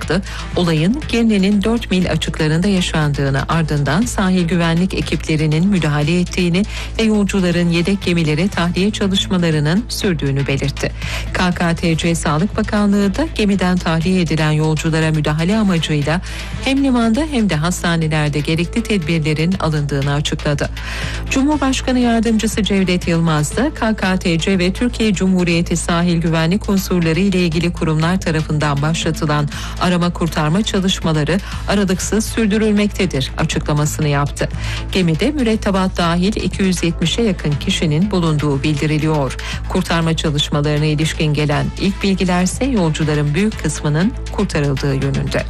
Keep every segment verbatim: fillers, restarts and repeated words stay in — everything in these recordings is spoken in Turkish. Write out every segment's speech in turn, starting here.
yapıldı. Olayın Girne'nin dört mil açıklarında yaşandığını, ardından sahil güvenlik ekiplerinin müdahale ettiğini ve yolcuların yedek gemilere tahliye çalışmalarının sürdüğünü belirtti. K K T C Sağlık Bakanlığı da gemiden tahliye edilen yolculara müdahale amacıyla hem limanda hem de hastanelerde gerekli tedbirlerin alındığını açıkladı. Cumhurbaşkanı Yardımcısı Cevdet Yılmaz da K K T C ve Türkiye Cumhuriyeti sahil güvenlik unsurları ile ilgili kurumlar tarafından başlatılan arama kurtarma çalışmaları aralıksız sürdürülmektedir açıklamasını yaptı. Gemide mürettebat dahil iki yüz yetmişe yakın kişinin bulunduğu bildiriliyor. Kurtarma çalışmalarına ilişkin gelen ilk bilgiler ise yolcuların büyük kısmının kurtarıldığı yönünde.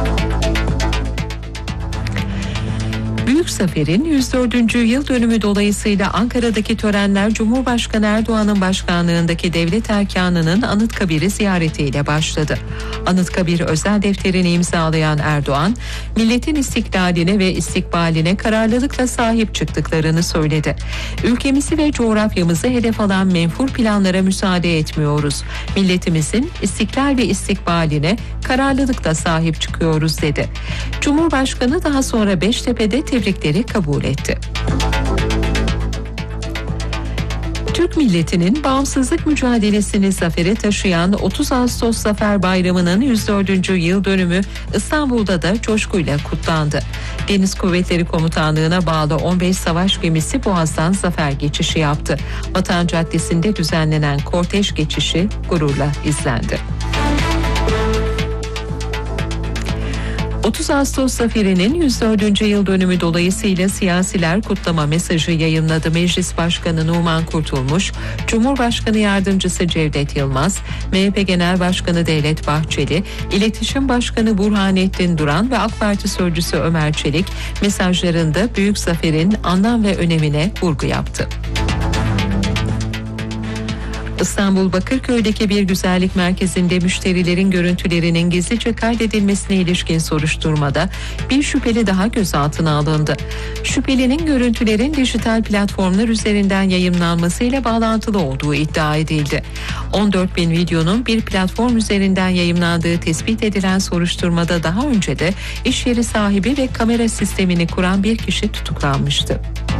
Büyük Zafer'in yüz dördüncü yıl dönümü dolayısıyla Ankara'daki törenler Cumhurbaşkanı Erdoğan'ın başkanlığındaki devlet erkanının Anıtkabir'i ziyaretiyle başladı. Anıtkabir özel defterini imzalayan Erdoğan, milletin istiklaline ve istikbaline kararlılıkla sahip çıktıklarını söyledi. Ülkemizi ve coğrafyamızı hedef alan menfur planlara müsaade etmiyoruz. Milletimizin istiklal ve istikbaline kararlılıkla sahip çıkıyoruz dedi. Cumhurbaşkanı daha sonra Beştepe'de tebrikleri kabul etti. Türk milletinin bağımsızlık mücadelesini zafere taşıyan otuz Ağustos Zafer Bayramı'nın yüz dördüncü yıl dönümü İstanbul'da da coşkuyla kutlandı. Deniz Kuvvetleri Komutanlığı'na bağlı on beş savaş gemisi Boğaz'dan zafer geçişi yaptı. Vatan Caddesi'nde düzenlenen kortej geçişi gururla izlendi. otuz Ağustos Zaferi'nin yüz dördüncü yıl dönümü dolayısıyla siyasiler kutlama mesajı yayınladı. Meclis Başkanı Numan Kurtulmuş, Cumhurbaşkanı Yardımcısı Cevdet Yılmaz, M H P Genel Başkanı Devlet Bahçeli, İletişim Başkanı Burhanettin Duran ve AK Parti Sözcüsü Ömer Çelik mesajlarında Büyük Zafer'in anlam ve önemine vurgu yaptı. İstanbul Bakırköy'deki bir güzellik merkezinde müşterilerin görüntülerinin gizlice kaydedilmesine ilişkin soruşturmada bir şüpheli daha gözaltına alındı. Şüphelinin görüntülerin dijital platformlar üzerinden yayımlanmasıyla bağlantılı olduğu iddia edildi. on dört bin videonun bir platform üzerinden yayımlandığı tespit edilen soruşturmada daha önce de iş yeri sahibi ve kamera sistemini kuran bir kişi tutuklanmıştı.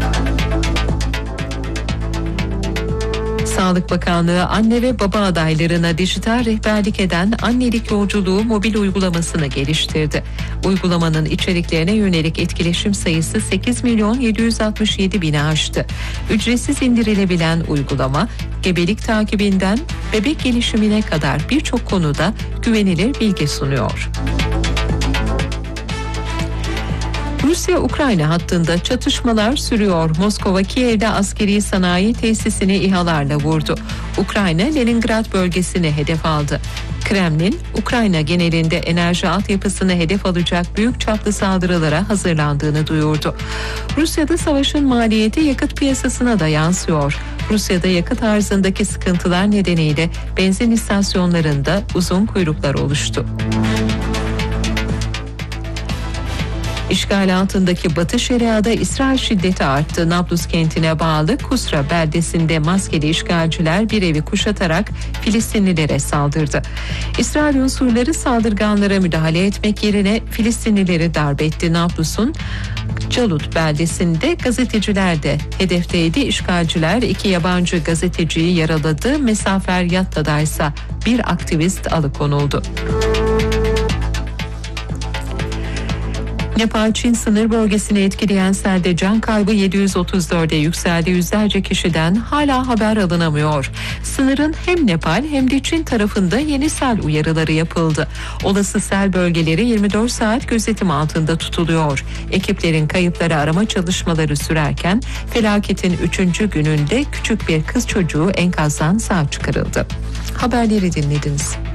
Sağlık Bakanlığı anne ve baba adaylarına dijital rehberlik eden annelik yolculuğu mobil uygulamasını geliştirdi. Uygulamanın içeriklerine yönelik etkileşim sayısı sekiz milyon yedi yüz altmış yedi bini aştı. Ücretsiz indirilebilen uygulama, gebelik takibinden bebek gelişimine kadar birçok konuda güvenilir bilgi sunuyor. Rusya-Ukrayna hattında çatışmalar sürüyor. Moskova, Kiev'de askeri sanayi tesisini İHA'larla vurdu. Ukrayna, Leningrad bölgesini hedef aldı. Kremlin, Ukrayna genelinde enerji altyapısını hedef alacak büyük çaplı saldırılara hazırlandığını duyurdu. Rusya'da savaşın maliyeti yakıt piyasasına da yansıyor. Rusya'da yakıt arzındaki sıkıntılar nedeniyle benzin istasyonlarında uzun kuyruklar oluştu. İşgal altındaki Batı Şeria'da İsrail şiddeti arttı. Nablus kentine bağlı Kusra beldesinde maskeli işgalciler bir evi kuşatarak Filistinlilere saldırdı. İsrail unsurları saldırganlara müdahale etmek yerine Filistinlileri darp etti. Nablus'un Calut beldesinde gazeteciler de hedefteydi. İşgalciler iki yabancı gazeteciyi yaraladı. Mesafer Yatta'da ise bir aktivist alıkonuldu. Nepal-Çin sınır bölgesini etkileyen selde can kaybı yedi yüz otuz dörde yükseldi. Yüzlerce kişiden hala haber alınamıyor. Sınırın hem Nepal hem de Çin tarafında yeni sel uyarıları yapıldı. Olası sel bölgeleri yirmi dört saat gözetim altında tutuluyor. Ekiplerin kayıpları arama çalışmaları sürerken felaketin üçüncü gününde küçük bir kız çocuğu enkazdan sağ çıkarıldı. Haberleri dinlediniz.